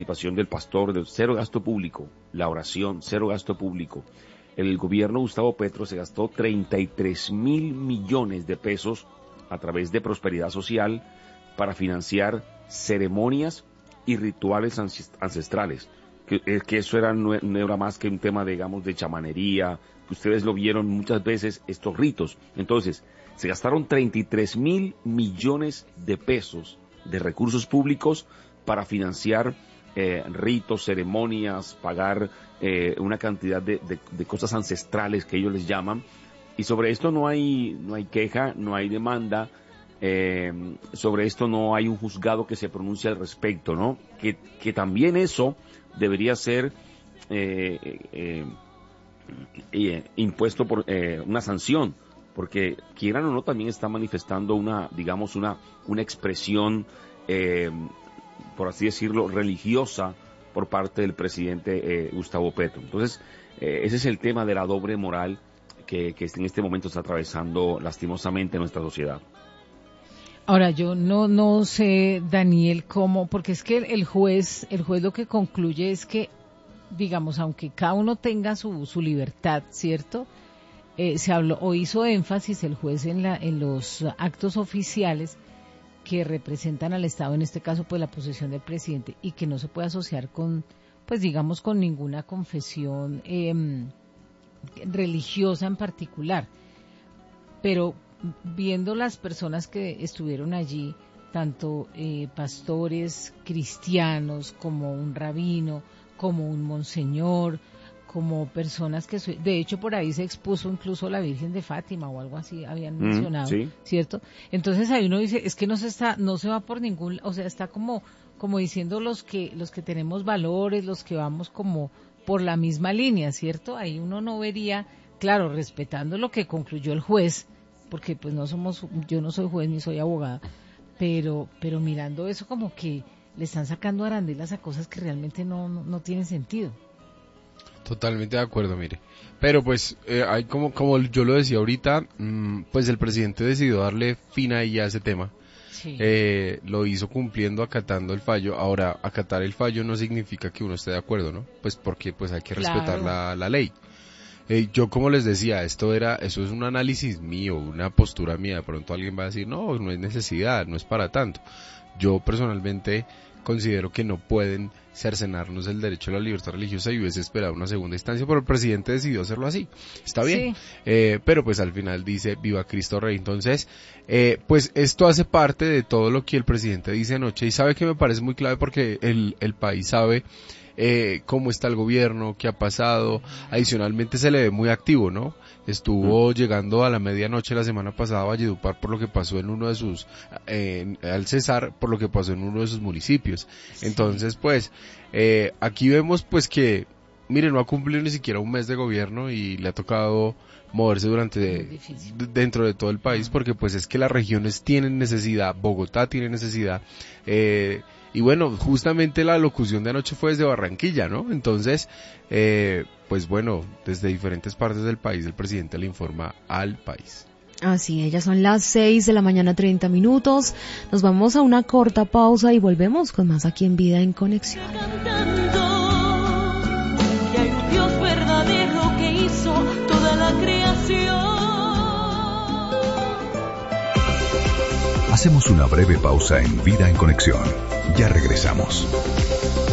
participación del pastor, del cero gasto público, la oración, cero gasto público. El gobierno de Gustavo Petro se gastó 33.000 millones de pesos a través de Prosperidad Social para financiar ceremonias y rituales ancestrales. Que eso no era más que un tema, digamos, de chamanería, que ustedes lo vieron muchas veces, estos ritos. Entonces, se gastaron 33.000 millones de pesos de recursos públicos para financiar ritos, ceremonias, pagar una cantidad de cosas ancestrales que ellos les llaman, y sobre esto no hay queja, no hay demanda, sobre esto no hay un juzgado que se pronuncie al respecto, ¿no? Que también eso debería ser impuesto por una sanción, porque quieran o no también está manifestando una expresión, por así decirlo, religiosa por parte del presidente Gustavo Petro. Entonces, ese es el tema de la doble moral que en este momento está atravesando lastimosamente nuestra sociedad. Ahora, yo no sé, Daniel, cómo, porque es que el juez lo que concluye es que, digamos, aunque cada uno tenga su libertad, ¿cierto? Se habló o hizo énfasis el juez en los actos oficiales que representan al Estado, en este caso pues la posesión del presidente, y que no se puede asociar con, pues digamos, con ninguna confesión religiosa en particular. Pero viendo las personas que estuvieron allí, tanto pastores cristianos como un rabino, como un monseñor, como personas que, de hecho por ahí se expuso incluso la Virgen de Fátima o algo así habían mencionado, sí. ¿Cierto? Entonces ahí uno dice, es que no se va por ningún, o sea, está como diciendo los que tenemos valores, los que vamos como por la misma línea, ¿cierto? Ahí uno no vería, claro, respetando lo que concluyó el juez, porque pues yo no soy juez ni soy abogada, pero mirando eso como que le están sacando arandelas a cosas que realmente no tienen sentido. Totalmente de acuerdo, mire. Pero pues hay como yo lo decía ahorita, pues el presidente decidió darle fin ahí a ese tema. Sí. Lo hizo cumpliendo, acatando el fallo. Ahora, acatar el fallo no significa que uno esté de acuerdo, ¿no? Pues porque pues hay que respetar la ley. Yo como les decía, eso es un análisis mío, una postura mía. De pronto alguien va a decir, no es necesidad, no es para tanto. Yo personalmente considero que no pueden cercenarnos el derecho a la libertad religiosa y hubiese esperado una segunda instancia, pero el presidente decidió hacerlo así. Está bien, sí. Pero pues al final dice viva Cristo Rey. Entonces, pues esto hace parte de todo lo que el presidente dice anoche, y sabe que me parece muy clave porque el país sabe cómo está el gobierno, qué ha pasado. Adicionalmente se le ve muy activo, ¿no? Estuvo llegando a la medianoche la semana pasada a Valledupar por lo que pasó en uno de sus, al Cesar, por lo que pasó en uno de sus municipios. Entonces, pues, aquí vemos pues que, mire, no ha cumplido ni siquiera un mes de gobierno y le ha tocado moverse dentro de todo el país, porque pues es que las regiones tienen necesidad, Bogotá tiene necesidad, y bueno, justamente la locución de anoche fue desde Barranquilla, ¿no? Entonces, pues bueno, desde diferentes partes del país el presidente le informa al país. Así, ya son las 6:30 a.m. Nos vamos a una corta pausa y volvemos con más aquí en Vida en Conexión. Cantando que hay un Dios verdadero que hizo toda la creación. Hacemos una breve pausa en Vida en Conexión. Ya regresamos.